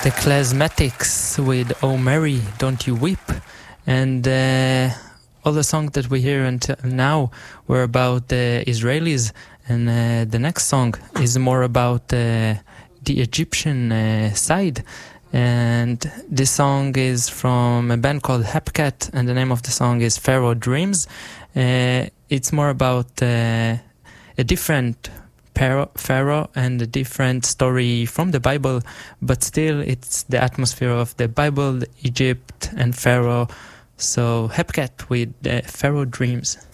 The Klezmatics with Oh Mary, Don't You Weep. And all the songs that we hear until now were about the Israelis. And the next song is more about the Egyptian side. And this song is from a band called Hepcat, and the name of the song is Pharaoh Dreams. It's more about a different Pharaoh and a different story from the Bible, but still it's the atmosphere of the Bible, Egypt and Pharaoh. So Hepcat with Pharaoh Dreams.